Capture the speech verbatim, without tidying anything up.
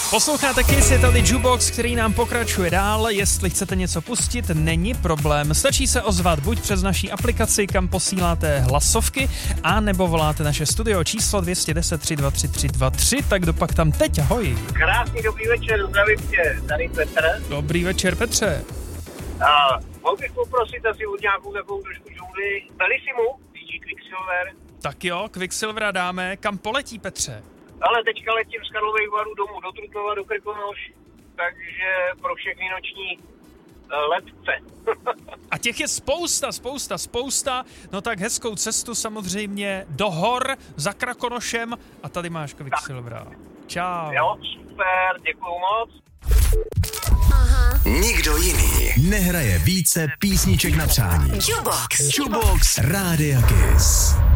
Posloucháte Kiss, je tady Jukebox, který nám pokračuje dál. Jestli chcete něco pustit, není problém. Stačí se ozvat buď přes naší aplikaci, kam posíláte hlasovky, a nebo voláte naše studio číslo dvě deset tři dva tři tři dva tři, tak dopak tam teď, ahoj. Krásný dobrý večer, zdravím tě, tady Petr. Dobrý večer, Petře. A mohl bych poprosit asi od nějakou takovou trošku džungli Bellissimo, D J Quicksilver. Tak jo, Quicksilvera dáme. Kam poletí, Petře? Ale teďka letím z Karlových Varů domů do Trutnova, do Krkonoš, takže pro všechny noční uh, letce. A těch je spousta, spousta, spousta. No tak hezkou cestu samozřejmě do hor za Krakonošem a tady máš Quicksilvera. Čau. Jo, super, děkuju moc. Aha. Nikdo jiný nehraje více písniček na přání. Jukebox. Jukebox Rádia Kiss.